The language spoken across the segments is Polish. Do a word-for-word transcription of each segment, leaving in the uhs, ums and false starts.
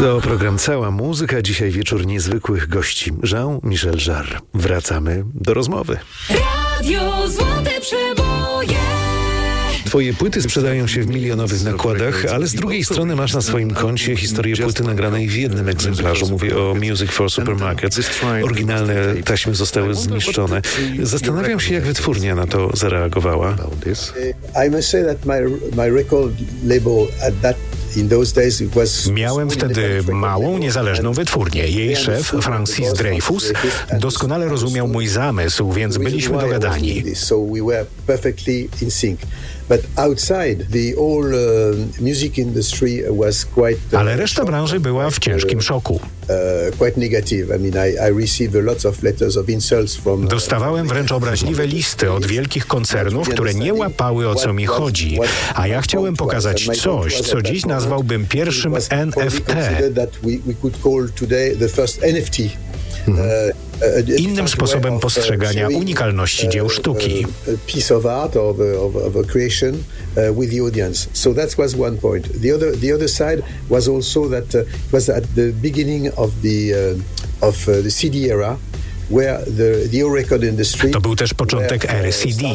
To program Cała Muzyka. Dzisiaj wieczór niezwykłych gości. Jean-Michel Jarre. Wracamy do rozmowy. Radio Złote Przeboje. Twoje płyty sprzedają się w milionowych nakładach, ale z drugiej strony masz na swoim koncie historię płyty nagranej w jednym egzemplarzu. Mówię o Music for Supermarkets. Oryginalne taśmy zostały zniszczone. Zastanawiam się, jak wytwórnia na to zareagowała. I must say that my my record label at that Miałem wtedy małą, niezależną wytwórnię. Jej szef, Francis Dreyfus, doskonale rozumiał mój zamysł, więc byliśmy dogadani. Ale reszta branży była w ciężkim szoku. Dostawałem wręcz obraźliwe listy od wielkich koncernów, które nie łapały, o co mi chodzi. A ja chciałem pokazać coś, co dziś nazwałbym pierwszym N F T. Innym sposobem postrzegania unikalności dzieł sztuki. To był też początek ery C D.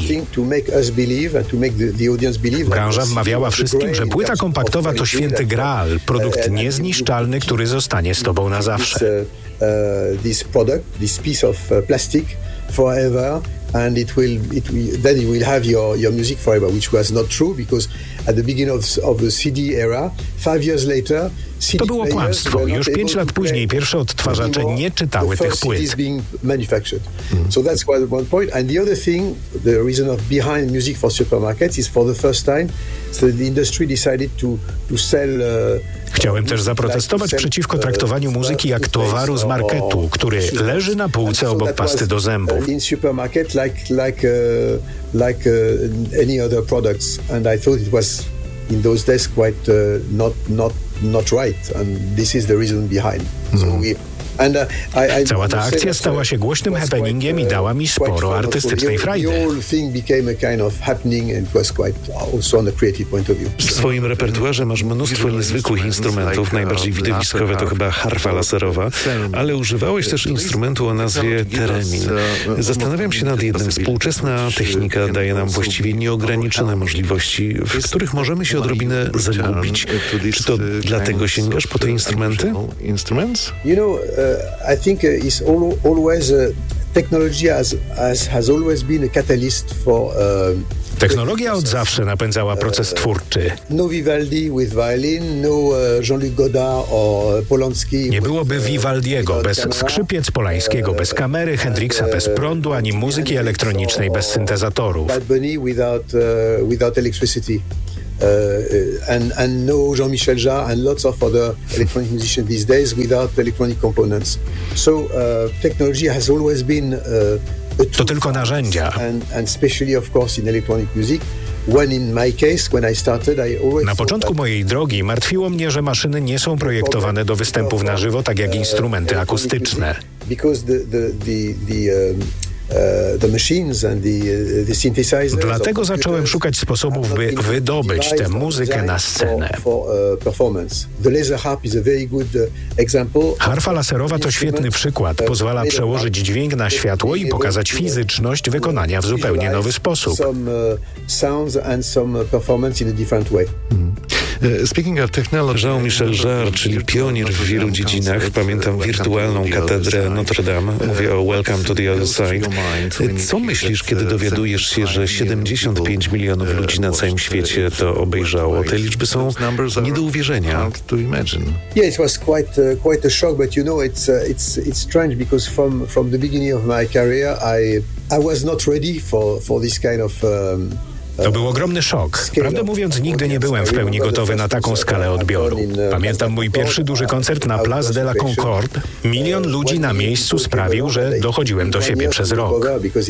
Branża wmawiała wszystkim, że płyta kompaktowa to święty graal, produkt niezniszczalny, który zostanie z tobą na zawsze. This product, this piece of plastic forever, and it will, it will, then you will have your, your music forever, which was not true, because at the beginning of, of the C D era, five years later, C D to było kłamstwo. Już pięć lat później pierwsze odtwarzacze nie czytały tych płyt. So that's one point. And the other thing, the reason of behind Music for Supermarkets is for the first time, so the industry decided to, to sell... Uh, Chciałem też zaprotestować przeciwko traktowaniu muzyki jak towaru z marketu, który leży na półce obok pasty do zębów. In supermarket like like uh, like uh, any other products, and I thought it was in those days quite uh, not not not right, and this is the reason behind. So we Cała ta akcja stała się głośnym happeningiem i dała mi sporo artystycznej frajdy. W swoim repertuarze masz mnóstwo niezwykłych instrumentów. Najbardziej widowiskowe to chyba harfa laserowa, ale używałeś też instrumentu o nazwie theremin. Zastanawiam się nad jednym. Współczesna technika daje nam właściwie nieograniczone możliwości, w których możemy się odrobinę zagubić. Czy to dlatego sięgasz po te instrumenty? You know, uh, I think uh, it's all, always uh, technology has, has has always been a catalyst for. Uh, Technologia od zawsze napędzała proces twórczy. No Vivaldi with violin, no Jean-Luc Godard or Polanski. Nie byłoby Vivaldiego bez skrzypiec, Polańskiego bez kamery, Hendrixa bez prądu, ani muzyki elektronicznej bez syntezatorów. Bad Bunny without uh, without electricity. Uh, and, and no Jean-Michel Jarre and lots of other electronic musicians these days without electronic components. So uh, technology has always been uh, a tool to tylko narzędzia. And, and especially of course in electronic music. When in my case, when I started, I always Na początku mojej drogi martwiło mnie, że maszyny nie są projektowane do występów na żywo, tak jak instrumenty akustyczne. Because the the the, the um, Dlatego zacząłem szukać sposobów, by wydobyć tę muzykę na scenę. Harfa laserowa to świetny przykład. Pozwala przełożyć dźwięk na światło i pokazać fizyczność wykonania w zupełnie nowy sposób. Jean-Michel Jarre, czyli pionier w wielu dziedzinach. Pamiętam wirtualną katedrę Notre Dame. Mówię o Welcome to the Other Side. Co myślisz, kiedy dowiadujesz się, że siedemdziesiąt pięć milionów ludzi na całym świecie to obejrzało? Te liczby są nie do uwierzenia. Yeah, it was quite uh, quite a shock, but you know, it's uh, it's it's strange because from from the beginning of my career, I I was not ready for for this kind of um, To był ogromny szok. Prawdę mówiąc, nigdy nie byłem w pełni gotowy na taką skalę odbioru. Pamiętam mój pierwszy duży koncert na Place de la Concorde. Milion ludzi na miejscu sprawił, że dochodziłem do siebie przez rok.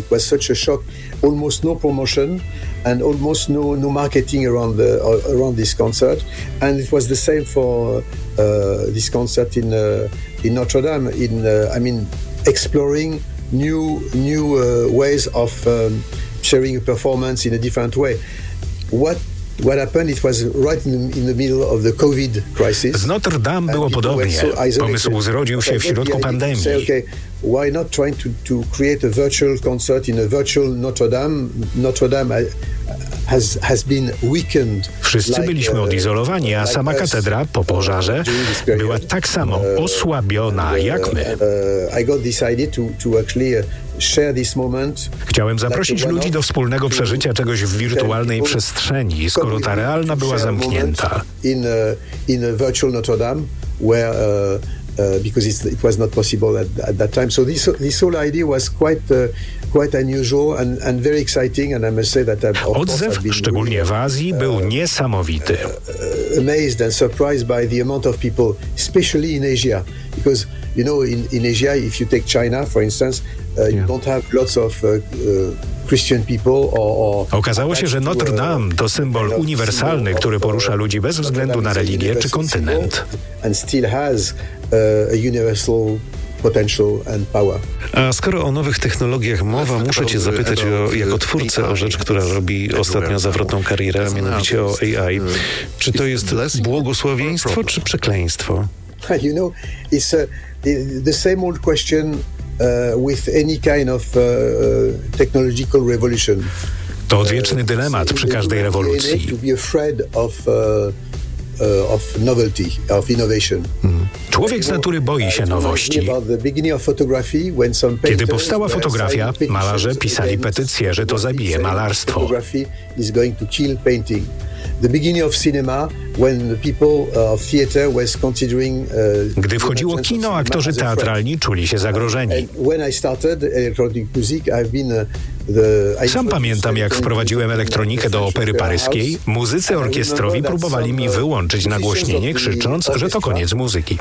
And almost no no marketing around the around this concert, and it was the same for uh, this concert in uh, in Notre Dame. In uh, I mean, exploring new new uh, ways of um, sharing a performance in a different way. What what happened, it was right in the, in the middle of the COVID crisis. W Notre Dame było podobnie. Pomysł zrodził się w środku pandemii. Why not trying to, to create a virtual concert in a virtual Notre Dame? Notre Dame has, has been weakened. Wszyscy byliśmy odizolowani, a sama katedra po pożarze była tak samo osłabiona jak my. I got this idea to, to actually share this moment. Chciałem zaprosić ludzi do wspólnego przeżycia czegoś w wirtualnej przestrzeni, skoro ta realna była zamknięta. In a, in a virtual Notre Dame, where uh, Uh, because it's, it was not possible at, at that time. So this this whole idea was quite uh, quite unusual and, and very exciting. And I must say that I've, of Odzew, I've been szczególnie really, w Azji, był uh, niesamowity. Uh, amazed and surprised by the amount of people, especially in Asia, because you know in, in Asia, if you take China, for instance, uh, yeah. you don't have lots of uh, uh, Christian people or, or Okazało się, że Notre Dame to symbol uniwersalny, który porusza ludzi bez względu na religię czy kontynent. And still has a universal potential and power. A skoro o nowych technologiach mowa, muszę cię zapytać o, jako twórcę o rzecz, która robi ostatnio zawrotną karierę, a mianowicie o A I. Czy to jest błogosławieństwo czy przekleństwo? You know, it's a, the same old question uh, with any kind of uh, technological revolution. To odwieczny dylemat przy każdej rewolucji. To be afraid of uh, Of novelty, of innovation. Hmm. Człowiek z natury boi się nowości. Kiedy powstała fotografia, malarze pisali petycję, że to zabije malarstwo. Gdy wchodziło kino, aktorzy teatralni czuli się zagrożeni. Sam pamiętam, jak wprowadziłem elektronikę do opery paryskiej. Muzycy orkiestrowi próbowali mi wyłączyć nagłośnienie, krzycząc, że to koniec muzyki.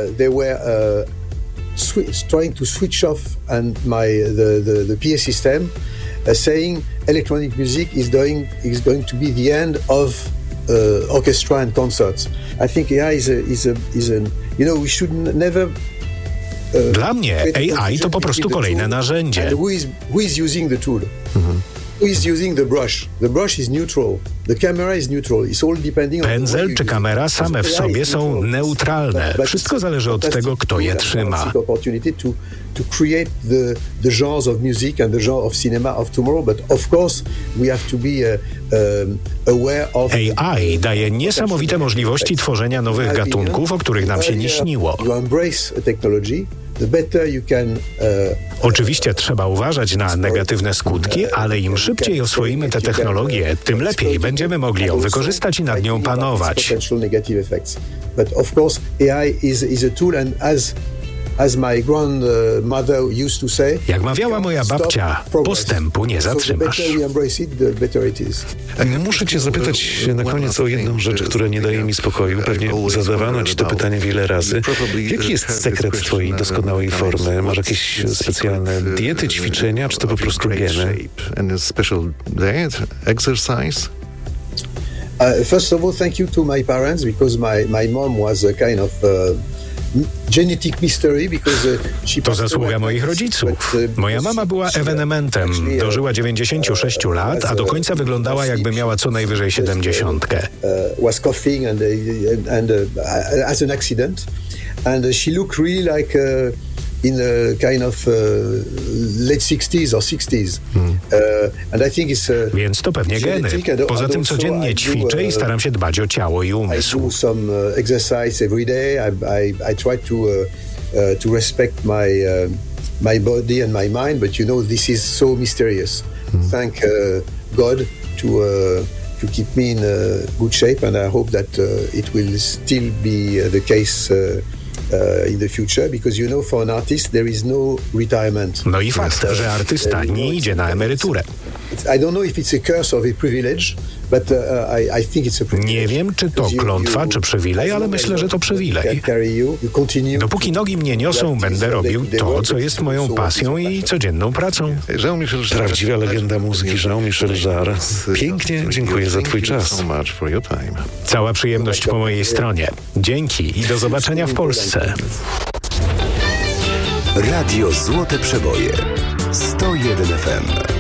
Trying to switch off and my the the, the P A system, uh, saying electronic music is going is going to be the end of uh, orchestra and concerts. I think A I is a is a is a you know we should never. Uh, Dla mnie A I to po prostu kolejne narzędzie. Who is who is using the tool? Mhm. Who is using the brush? The brush is neutral. The camera is neutral. It's all depending on Pędzel czy kamera same w sobie są neutralne. Wszystko zależy od tego, kto je trzyma. To create the the genres of music and the genre of cinema of tomorrow, but of course we have to be uh, um, aware of. A I daje niesamowite możliwości tworzenia nowych gatunków, o których nam się nie śniło. You embrace technology. The better you can, uh, Oczywiście trzeba uważać na negatywne skutki, ale im szybciej oswoimy tę technologię, tym lepiej będziemy mogli ją wykorzystać i nad nią panować. But of course A I is is a tool and as As my grandmother used to say, jak mawiała moja babcia, postępu nie zatrzymasz. Muszę cię zapytać na koniec o jedną rzecz, która nie daje mi spokoju. Pewnie zadawano ci to pytanie wiele razy. Jaki jest sekret twojej doskonałej formy? Masz jakieś specjalne diety, ćwiczenia, czy to po prostu geny? Uh, first of all, thank you to my parents, because my, my mom was a kind of uh, genetic mystery, because uh, she to zasługa moich rodziców. Moja mama była ewenementem. Dożyła dziewięćdziesięciu sześciu lat, a do końca wyglądała, jakby miała co najwyżej siedemdziesiątkę. Was coughing and, and uh, as an accident, and she looked really like in a kind of uh, late sixties or sixties. Hmm. Uh, and I think it's, uh, Więc to pewnie geny. Poza tym codziennie ćwiczę i staram się dbać o ciało i umysł. I do some uh, exercise every day. I, I, I try to, uh, uh, to respect my, uh, my body and my mind, but you know, this is so mysterious. Hmm. Thank uh, God to, uh, to keep me in uh, good shape, and I hope that uh, it will still be uh, the case uh, Uh, in the future, because you know, for an artist there is no retirement. No i fakt, że artysta nie idzie na emeryturę. I don't know if it's a curse or a privilege, but uh, I, I think it's a privilege. Nie wiem, czy to klątwa, czy przywilej, ale myślę, że to przywilej. Dopóki nogi mnie niosą, będę robił to, co jest moją pasją i codzienną pracą. Prawdziwa legenda muzyki Jean-Michel Jarre. Pięknie dziękuję za twój czas. Cała przyjemność po mojej stronie. Dzięki i do zobaczenia w Polsce. Radio Złote Przeboje sto jeden F M.